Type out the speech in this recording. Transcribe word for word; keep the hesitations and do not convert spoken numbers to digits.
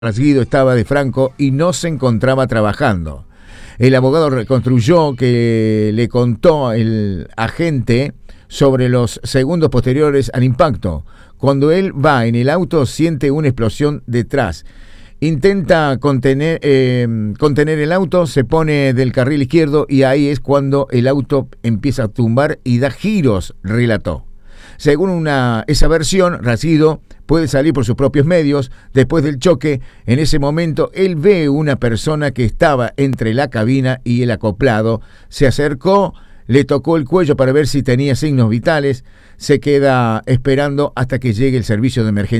Guido estaba de Franco y no se encontraba trabajando. El abogado reconstruyó que le contó el agente sobre los segundos posteriores al impacto. Cuando él va en el auto siente una explosión detrás. Intenta contener, eh, contener el auto, se pone del carril izquierdo y ahí es cuando el auto empieza a tumbar y da giros, relató. Según una, esa versión, Racido puede salir por sus propios medios. Después del choque, en ese momento, él ve una persona que estaba entre la cabina y el acoplado. Se acercó, le tocó el cuello para ver si tenía signos vitales. Se queda esperando hasta que llegue el servicio de emergencia.